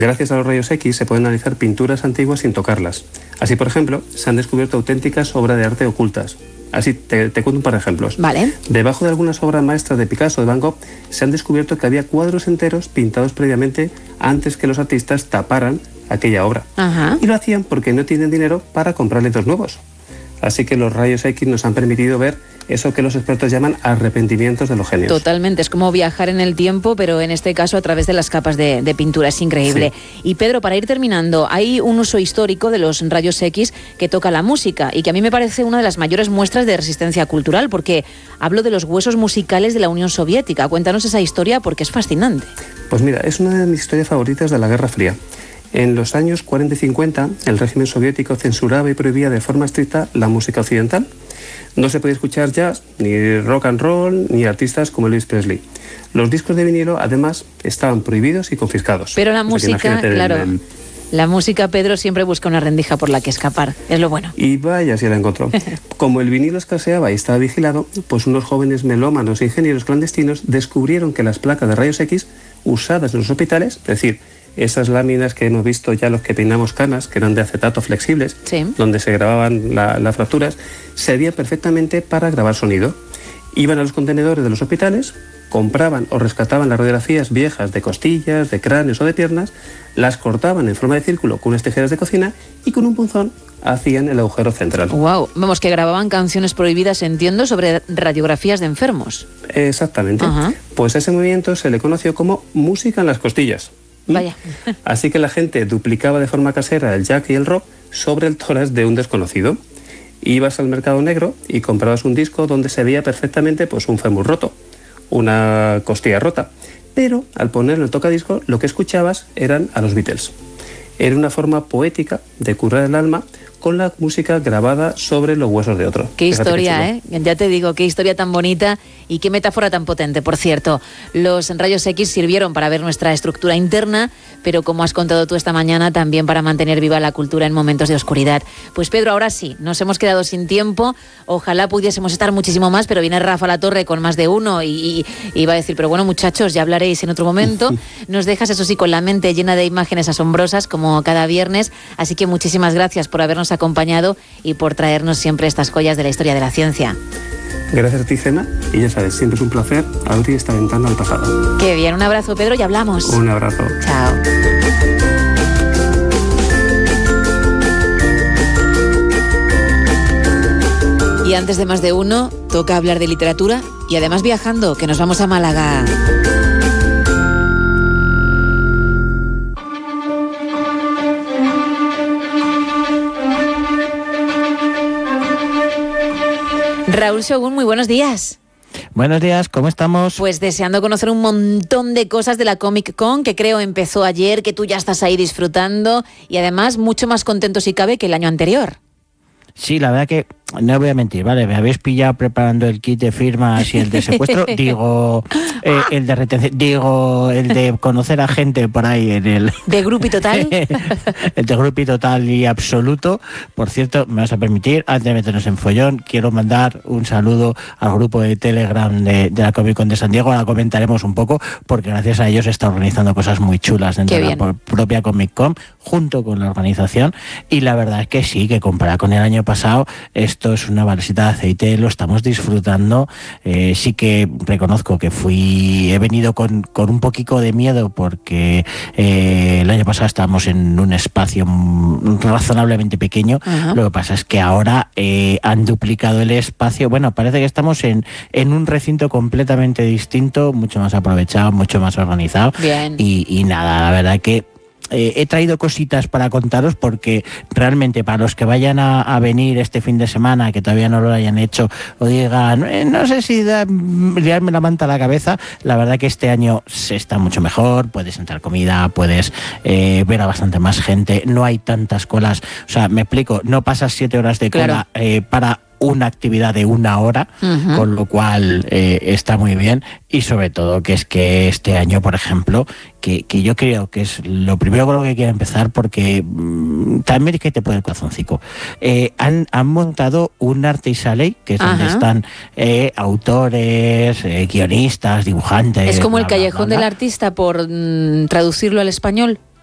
Gracias a los rayos X se pueden analizar pinturas antiguas sin tocarlas. Así, por ejemplo, se han descubierto auténticas obras de arte ocultas. Así, te cuento un par de ejemplos. Vale. Debajo de algunas obras maestras de Picasso o de Van Gogh se han descubierto que había cuadros enteros pintados previamente antes que los artistas taparan aquella obra. Ajá. Y lo hacían porque no tienen dinero para comprar letros nuevos. Así que los rayos X nos han permitido ver eso que los expertos llaman arrepentimientos de los genios. Totalmente, es como viajar en el tiempo, pero en este caso a través de las capas de pintura, es increíble. Sí. Y Pedro, para ir terminando, hay un uso histórico de los rayos X que toca la música y que a mí me parece una de las mayores muestras de resistencia cultural, porque hablo de los huesos musicales de la Unión Soviética. Cuéntanos esa historia porque es fascinante. Pues mira, es una de mis historias favoritas de la Guerra Fría. En los años 40 y 50, el régimen soviético censuraba y prohibía de forma estricta la música occidental. No se podía escuchar jazz, ni rock and roll, ni artistas como Elvis Presley. Los discos de vinilo, además, estaban prohibidos y confiscados. Pero la música, claro, la música, Pedro, siempre busca una rendija por la que escapar. Es lo bueno. Y vaya si la encontró. Como el vinilo escaseaba y estaba vigilado, pues unos jóvenes melómanos e ingenieros clandestinos descubrieron que las placas de rayos X usadas en los hospitales, es decir, esas láminas que hemos visto ya los que peinamos canas, que eran de acetato flexibles, sí, donde se grababan las fracturas, servían perfectamente para grabar sonido. Iban a los contenedores de los hospitales, compraban o rescataban las radiografías viejas de costillas, de cráneos o de piernas, las cortaban en forma de círculo con unas tijeras de cocina y con un punzón hacían el agujero central. Wow, vamos, que grababan canciones prohibidas, entiendo, sobre radiografías de enfermos. Exactamente. Ajá. Pues a ese movimiento se le conoció como música en las costillas. Vaya. Así que la gente duplicaba de forma casera el jack y el rock sobre el tórax de un desconocido. Ibas al mercado negro y comprabas un disco donde se veía perfectamente pues un fémur roto, una costilla rota. Pero al ponerlo en el tocadisco, lo que escuchabas eran a los Beatles. Era una forma poética de curar el alma con la música grabada sobre los huesos de otro. Qué historia, ¿eh? Ya te digo, qué historia tan bonita y qué metáfora tan potente. Por cierto, los rayos X sirvieron para ver nuestra estructura interna, pero como has contado tú esta mañana, también para mantener viva la cultura en momentos de oscuridad. Pues Pedro, ahora sí, nos hemos quedado sin tiempo. Ojalá pudiésemos estar muchísimo más, pero viene Rafa Latorre con más de uno y va a decir, pero bueno, muchachos, ya hablaréis en otro momento. Nos dejas, eso sí, con la mente llena de imágenes asombrosas, como cada viernes. Así que muchísimas gracias por habernos acompañado y por traernos siempre estas joyas de la historia de la ciencia. Gracias a ti, Gemma, y ya sabes, siempre es un placer abrir esta ventana al pasado. Qué bien, un abrazo, Pedro, y hablamos. Un abrazo. Chao. Y antes de más de uno, toca hablar de literatura y además viajando, que nos vamos a Málaga. Raúl Shogun, muy buenos días. Buenos días, ¿cómo estamos? Pues deseando conocer un montón de cosas de la Comic Con, que creo empezó ayer, que tú ya estás ahí disfrutando y además mucho más contento si cabe que el año anterior. Sí, la verdad que no voy a mentir, ¿vale? Me habéis pillado preparando el kit de firmas y el de secuestro, digo, el de retención, digo, el de conocer a gente por ahí en el... ¿De Grupi Total? El de Grupi Total y absoluto. Por cierto, me vas a permitir, antes de meternos en follón, quiero mandar un saludo al grupo de Telegram de la Comic Con de San Diego. Ahora comentaremos un poco, porque gracias a ellos se está organizando cosas muy chulas dentro de la propia Comic Con, junto con la organización. Y la verdad es que sí, que comparado con el año pasado, esto es una balsita de aceite, lo estamos disfrutando. Sí que reconozco que he venido con un poquito de miedo porque el año pasado estábamos en un espacio razonablemente pequeño. Uh-huh. Lo que pasa es que ahora han duplicado el espacio. Bueno, parece que estamos en un recinto completamente distinto, mucho más aprovechado, mucho más organizado. Bien. Y nada, la verdad que he traído cositas para contaros porque realmente para los que vayan a venir este fin de semana, que todavía no lo hayan hecho o digan, no sé si liarme la manta a la cabeza, la verdad que este año se está mucho mejor, puedes entrar comida, puedes ver a bastante más gente, no hay tantas colas, o sea, me explico, no pasas 7 horas de cola para una actividad de 1 hora, uh-huh, con lo cual está muy bien. Y sobre todo que es que este año, por ejemplo, que yo creo que es lo primero con lo que quiero empezar, porque también es que te pone el corazoncico. Han montado un Artisalley, que es, uh-huh, donde están autores, guionistas, dibujantes. Es como el callejón del artista, por traducirlo al español.